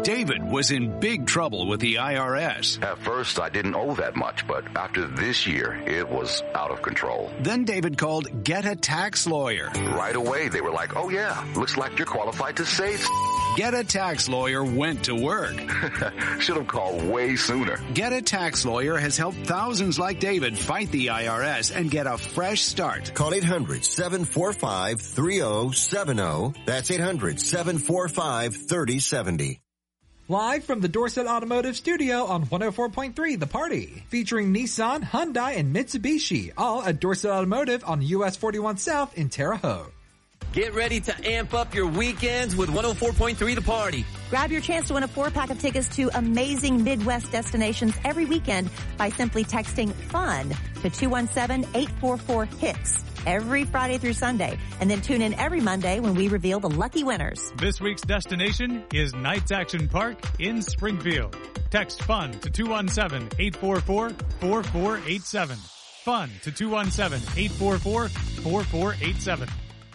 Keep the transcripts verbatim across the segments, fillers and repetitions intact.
David was in big trouble with the I R S. At first, I didn't owe that much, but after this year, it was out of control. Then David called Get a Tax Lawyer. Right away, they were like, oh yeah, looks like you're qualified to save. Get a Tax Lawyer went to work. Should have called way sooner. Get a Tax Lawyer has helped thousands like David fight the I R S and get a fresh start. Call eight hundred, seven four five, three oh seven oh. That's eight hundred, seven four five, three oh seven oh. Live from the Dorset Automotive Studio on one oh four point three The Party. Featuring Nissan, Hyundai, and Mitsubishi. All at Dorset Automotive on U S forty-one South in Terre Haute. Get ready to amp up your weekends with one oh four point three The Party. Grab your chance to win a four-pack of tickets to amazing Midwest destinations every weekend by simply texting FUN to two one seven, eight four four, HITS every Friday through Sunday. And then tune in every Monday when we reveal the lucky winners. This week's destination is Knights Action Park in Springfield. Text FUN to two one seven, eight four four, four four eight seven. FUN to two one seven, eight four four, four four eight seven.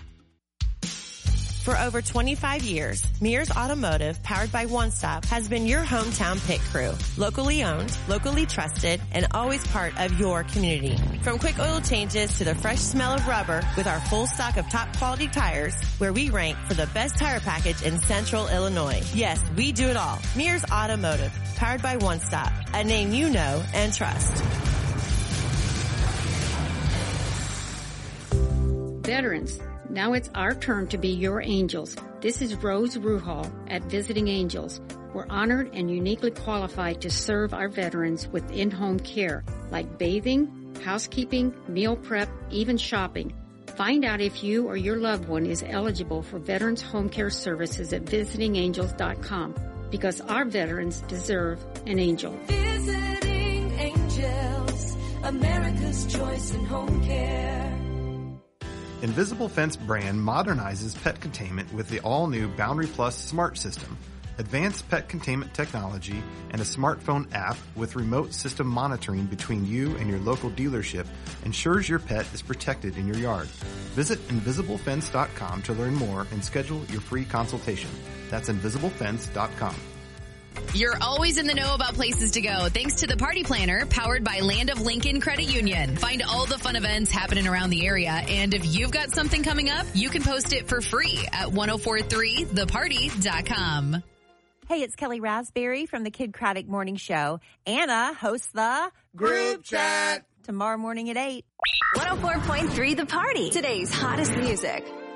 For over twenty-five years, Mears Automotive, powered by One Stop, has been your hometown pit crew. Locally owned, locally trusted, and always part of your community. From quick oil changes to the fresh smell of rubber, with our full stock of top quality tires, where we rank for the best tire package in Central Illinois. Yes, we do it all. Mears Automotive, powered by One Stop, a name you know and trust. Veterans, now it's our turn to be your angels. This is Rose Ruhal at Visiting Angels. We're honored and uniquely qualified to serve our veterans with in-home care, like bathing, housekeeping, meal prep, even shopping. Find out if you or your loved one is eligible for Veterans Home Care Services at visiting angels dot com, because our veterans deserve an angel. Visiting Angels, America's choice in home care. Invisible Fence brand modernizes pet containment with the all-new Boundary Plus Smart System, advanced pet containment technology, and a smartphone app with remote system monitoring between you and your local dealership ensures your pet is protected in your yard. Visit invisible fence dot com to learn more and schedule your free consultation. That's invisible fence dot com. You're always in the know about places to go thanks to the Party Planner, powered by Land of Lincoln Credit Union. Find all the fun events happening around the area, and if you've got something coming up, you can post it for free at ten forty-three the party dot com. Hey, it's Kelly Raspberry from the Kid Craddock Morning Show. Anna hosts the Group Chat tomorrow morning at eight. one oh four point three The Party. Today's hottest music.